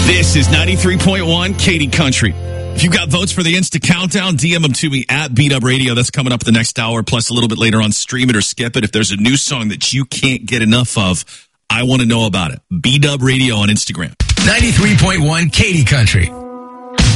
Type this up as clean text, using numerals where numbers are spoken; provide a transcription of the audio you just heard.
This is 93.1 Katy Country. If you've got votes for the Insta Countdown, DM them to me at Beat Up Radio. That's coming up the next hour, plus a little bit later on Stream It or Skip It. If there's a new song that you can't get enough of, I want to know about it. Beat Up Radio on Instagram. 93.1 Katy Country.